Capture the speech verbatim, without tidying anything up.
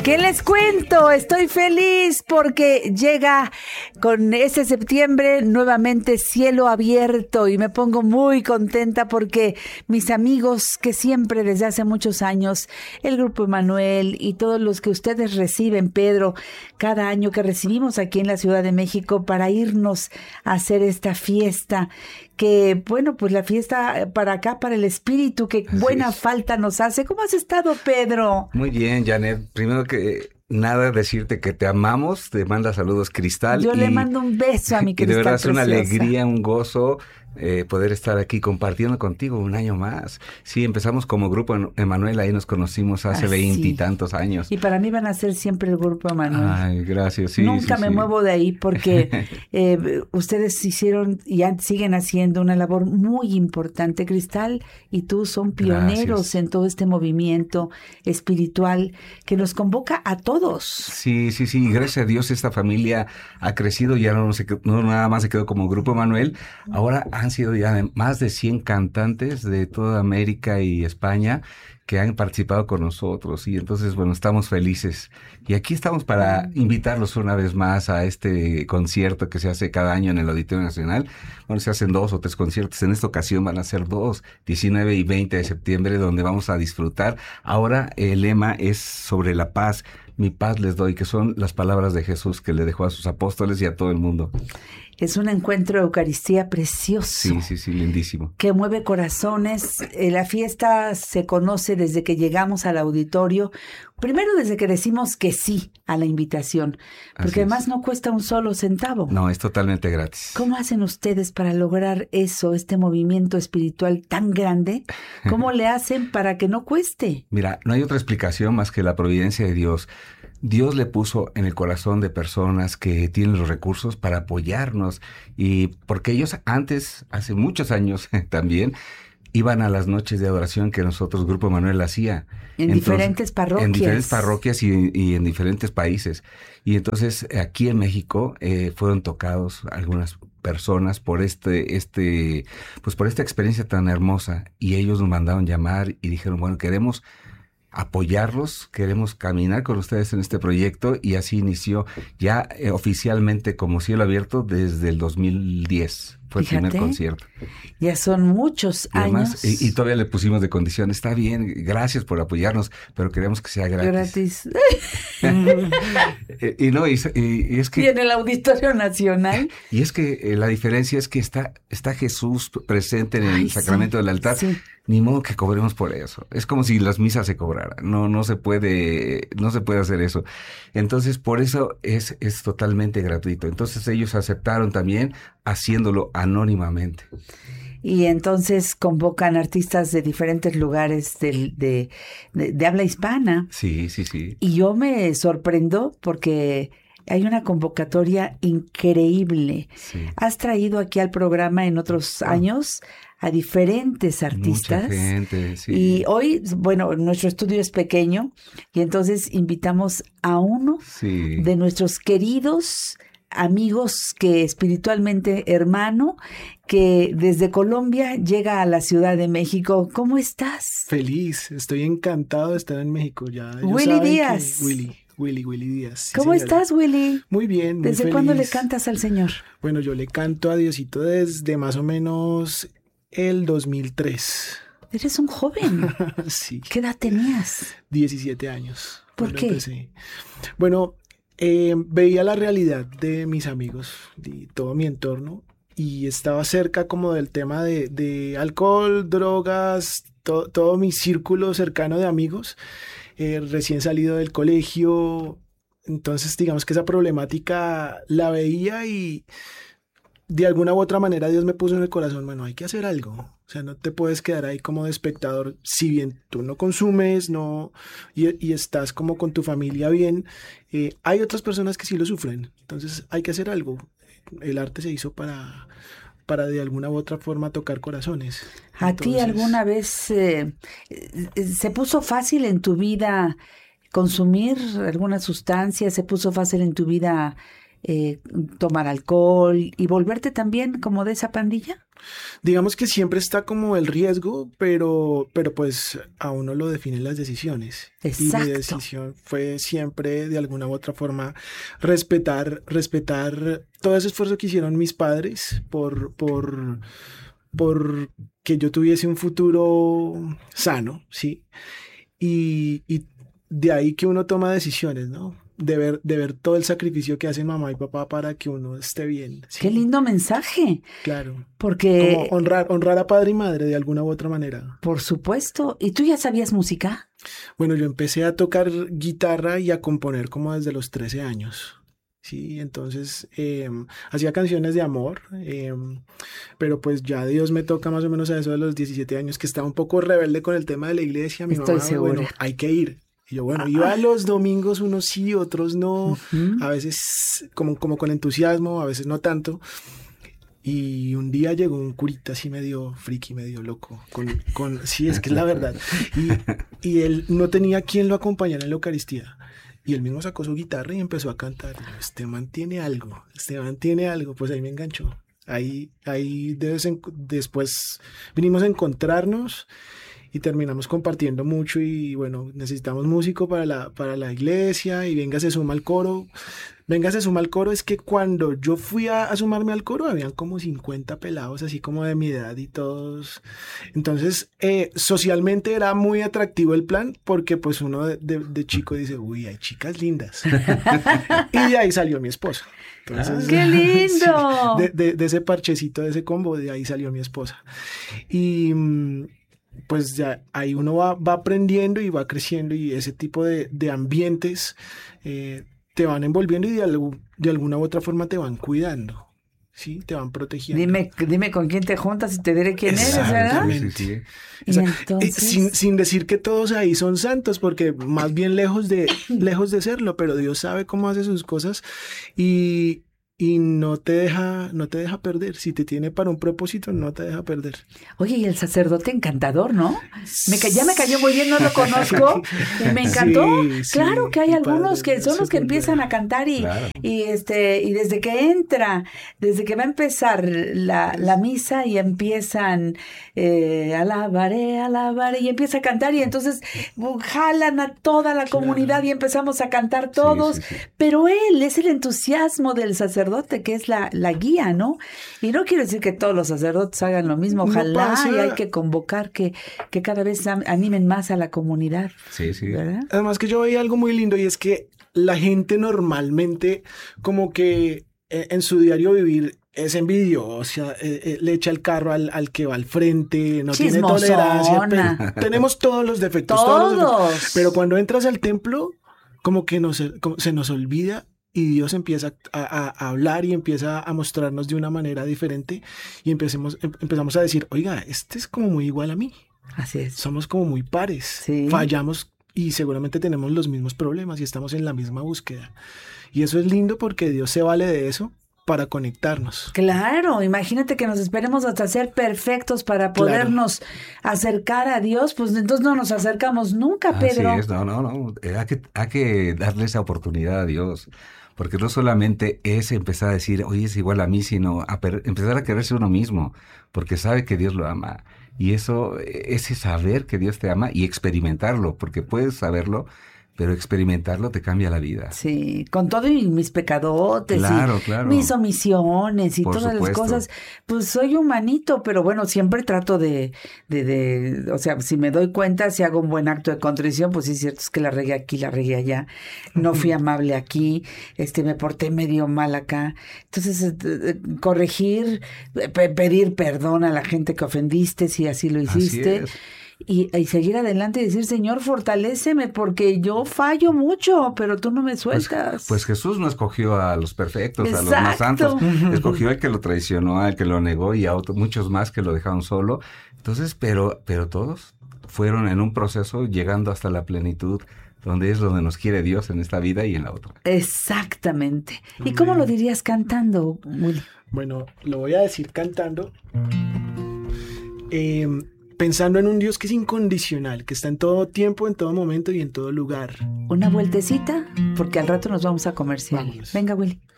¿Qué les cuento? Estoy feliz porque llega con este septiembre nuevamente Cielo Abierto y me pongo muy contenta porque mis amigos que siempre desde hace muchos años, el Grupo Emanuel y todos los que ustedes reciben, Pedro, cada año que recibimos aquí en la Ciudad de México para irnos a hacer esta fiesta, que bueno, pues la fiesta para acá, para el espíritu, que Así buena es. falta nos hace. ¿Cómo has estado, Pedro? Muy bien, Janet. Primero que nada, decirte que te amamos. Te manda saludos Cristal. Yo y, le mando un beso a mi y Cristal de verdad es una preciosa. alegría, un gozo eh, poder estar aquí compartiendo contigo un año más. Sí, empezamos como Grupo Emanuel, ahí nos conocimos hace Ah, veintitantos sí. años. Y para mí van a ser siempre el Grupo Emanuel. Ay, gracias. Sí, Nunca sí, me sí. muevo de ahí porque eh, ustedes hicieron y han- siguen haciendo una labor muy importante. Cristal y tú son pioneros Gracias. en todo este movimiento espiritual que nos convoca a todos. Sí, sí, sí, gracias a Dios esta familia ha crecido, ya no, se, quedó- no nada más se quedó como Grupo Emanuel, ahora han sido ya de- más de cien cantantes de toda América y España que han participado con nosotros y entonces, bueno, estamos felices. Y aquí estamos para invitarlos una vez más a este concierto que se hace cada año en el Auditorio Nacional. Bueno, se hacen dos o tres conciertos, en esta ocasión van a ser dos, diecinueve y veinte de septiembre, donde vamos a disfrutar. Ahora el lema es sobre la paz. Mi paz les doy, que son las palabras de Jesús que le dejó a sus apóstoles y a todo el mundo. Es un encuentro de Eucaristía precioso. Sí, sí, sí, lindísimo. Que mueve corazones. Eh, la fiesta se conoce desde que llegamos al auditorio, primero desde que decimos que sí a la invitación, porque Así es. además no cuesta un solo centavo. No, es totalmente gratis. ¿Cómo hacen ustedes para lograr eso, este movimiento espiritual tan grande? ¿Cómo le hacen para que no cueste? Mira, no hay otra explicación más que la providencia de Dios. Dios le puso en el corazón de personas que tienen los recursos para apoyarnos y porque ellos antes, hace muchos años también, iban a las noches de adoración que nosotros, Grupo Emanuel, hacía. En Entonces, diferentes parroquias. En diferentes parroquias y, y en diferentes países. Y entonces aquí en México eh, fueron tocados algunas personas por este, este, pues por esta experiencia tan hermosa y ellos nos mandaron llamar y dijeron, bueno, queremos apoyarlos, queremos caminar con ustedes en este proyecto y así inició ya eh, oficialmente como Cielo Abierto desde el dos mil diez. Fue el Fíjate, primer concierto. ya son muchos Y además, años. y, y todavía le pusimos de condición, está bien, gracias por apoyarnos, pero queremos que sea gratis. Gratis. Eh, y no, y, y- y es Y que, en el Auditorio Nacional. y es que eh, la diferencia es que está, está Jesús presente en el Ay, sacramento sí, del altar. sí. Ni modo que cobremos por eso. Es como si las misas se cobraran. No, no se puede, no se puede hacer eso. Entonces, por eso es, es totalmente gratuito. Entonces, ellos aceptaron también haciéndolo anónimamente. Y entonces convocan artistas de diferentes lugares del- de, de, de habla hispana. Sí, sí, sí. Y yo me sorprendo porque hay una convocatoria increíble. Sí. Has traído aquí al programa en otros años a diferentes artistas. Mucha gente, sí. Y hoy, bueno, nuestro estudio es pequeño y entonces invitamos a uno Sí. de nuestros queridos amigos que espiritualmente hermano, que desde Colombia llega a la Ciudad de México. ¿Cómo estás? Feliz, estoy encantado de estar en México. Ya ellos Willy saben que- Díaz. Willy, Willy, Willy Díaz. sí, ¿Cómo señora. estás, Willy? Muy bien, muy ¿Desde feliz. cuándo le cantas al Señor? Bueno, yo le canto a Diosito desde más o menos el dos mil tres. Eres un joven. Sí, ¿Qué edad tenías? diecisiete años. ¿Por cuando qué? empecé. Bueno, eh, veía la realidad de mis amigos y todo mi entorno y estaba cerca como del tema de, de alcohol, drogas, to- todo mi círculo cercano de amigos, eh, recién salido del colegio. Entonces, digamos que esa problemática la veía y de alguna u otra manera Dios me puso en el corazón, bueno, hay que hacer algo. O sea, no te puedes quedar ahí como de espectador, si bien tú no consumes, no, y, y estás como con tu familia bien, eh, hay otras personas que sí lo sufren. Entonces hay que hacer algo. El arte se hizo para, para de alguna u otra forma tocar corazones. ¿A ti Entonces, alguna vez eh, eh, se puso fácil en tu vida consumir alguna sustancia? ¿Se puso fácil en tu vida eh, tomar alcohol y volverte también como de esa pandilla? Digamos que siempre está como el riesgo, pero, pero pues a uno lo definen las decisiones. Exacto. Y mi decisión fue siempre de alguna u otra forma respetar, respetar todo ese esfuerzo que hicieron mis padres por, por, por que yo tuviese un futuro sano, ¿sí? Y, y de ahí que uno toma decisiones, ¿no? De ver, de ver todo el sacrificio que hacen mamá y papá para que uno esté bien. ¿Sí? Qué lindo mensaje. Claro. Porque... Como honrar, honrar a padre y madre de alguna u otra manera. Por supuesto. ¿Y tú ya sabías música? Bueno, yo empecé a tocar guitarra y a componer como desde los trece años. Sí, entonces eh, hacía canciones de amor, eh, pero pues ya Dios me toca más o menos a eso de los diecisiete años, que estaba un poco rebelde con el tema de la iglesia. Mi Estoy mamá, segura. bueno, hay que ir. Y yo, bueno, Ah, iba los domingos, unos sí, otros no, uh-huh. a veces como, como con entusiasmo, a veces no tanto. Y un día llegó un curita así medio friki, medio loco, con, con sí, es que es la verdad. Y, y él no tenía quien lo acompañara en la Eucaristía. Y él mismo sacó su guitarra y empezó a cantar. Y yo, este man tiene algo, este man tiene algo, pues ahí me enganchó. Ahí, ahí de vez en, después vinimos a encontrarnos y terminamos compartiendo mucho y bueno, necesitamos músico para la, para la iglesia y venga se suma al coro. Venga se suma al coro, es que cuando yo fui a, a sumarme al coro habían como cincuenta pelados así como de mi edad y todos. Entonces eh, socialmente era muy atractivo el plan porque pues uno de, de, de chico dice, uy, hay chicas lindas. Y de ahí salió mi esposa. Entonces, ¡qué lindo! Sí, de, de, de ese parchecito, de ese combo, de ahí salió mi esposa. Y pues ya ahí uno va, va aprendiendo y va creciendo y ese tipo de, de ambientes eh, te van envolviendo y de, algo, de alguna u otra forma te van cuidando, ¿sí? Te van protegiendo. Dime, dime con quién te juntas y te diré quién eres, Exactamente. ¿verdad? Sí, sí, sí. Y O sea, entonces... sin, sin decir que todos ahí son santos, porque más bien lejos de, lejos de serlo, pero Dios sabe cómo hace sus cosas y... Y no te deja, no te deja perder. Si te tiene para un propósito, no te deja perder. Oye, y el sacerdote encantador, ¿no? Me ca- ya me cayó muy bien, no lo conozco. Y me encantó. Sí, sí, Claro que hay algunos padre, que son los que súper empiezan bien. a cantar y, Claro. y este, y desde que entra, desde que va a empezar la, la misa y empiezan eh, alabaré, alabaré, y empieza a cantar, y entonces uh, jalan a toda la comunidad Claro. y empezamos a cantar todos. Sí, sí, sí. Pero él es el entusiasmo del sacerdote, que es la, la guía, ¿no? Y no quiero decir que todos los sacerdotes hagan lo mismo, No ojalá, pasa. y hay que convocar que, que cada vez am- animen más a la comunidad, Sí, sí. ¿verdad? Además que yo veía algo muy lindo y es que la gente normalmente como que eh, en su diario vivir es envidiosa, eh, eh, le echa el carro al, al que va al frente, no tiene tolerancia. Chismosona. Pero tenemos todos los defectos. Todos. los Todos. defectos. Pero cuando entras al templo, como que nos, como se nos olvida y Dios empieza a, a- a hablar y empieza a mostrarnos de una manera diferente y empecemos, em- empezamos a decir, oiga, este es como muy igual a mí. Así es. Somos como muy pares. Sí. Fallamos y seguramente tenemos los mismos problemas y estamos en la misma búsqueda. Y eso es lindo porque Dios se vale de eso para conectarnos. Claro, imagínate que nos esperemos hasta ser perfectos para podernos acercar a Dios, pues entonces no nos acercamos nunca, Así Pedro. es, no, no, no. Eh, Hay que, hay que darle esa oportunidad a Dios. Porque no solamente es empezar a decir, oye, es igual a mí, sino a per- empezar a quererse uno mismo, porque sabe que Dios lo ama. Y eso, eh, ese saber que Dios te ama y experimentarlo, porque puedes saberlo, pero experimentarlo te cambia la vida. Sí, con todo y mis pecadotes Claro, y claro. mis omisiones y Por todas las supuesto. cosas, pues soy humanito, pero bueno, siempre trato de, de, de, o sea, si me doy cuenta, si hago un buen acto de contrición, pues sí es cierto, es que la regué aquí, la regué allá, no fui amable aquí, este, me porté medio mal acá. Entonces, eh, eh, corregir, pe- pedir perdón a la gente que ofendiste, si así lo Así hiciste. es. Y, y seguir adelante y decir, Señor, fortaléceme porque yo fallo mucho, pero tú no me Pues, sueltas. pues Jesús no escogió a los perfectos, a los más Exacto. santos. Escogió al que lo traicionó, al que lo negó y a otros, muchos más que lo dejaron solo. Entonces, pero, pero todos fueron en un proceso llegando hasta la plenitud, donde es donde nos quiere Dios en esta vida y en la otra. Exactamente. ¿Y cómo lo dirías cantando, Willy? Bueno, lo voy a decir cantando. Eh, pensando en un Dios que es incondicional, que está en todo tiempo, en todo momento y en todo lugar. ¿Una vueltecita? Porque al rato nos vamos a comercial. Vámonos. Venga, Willy.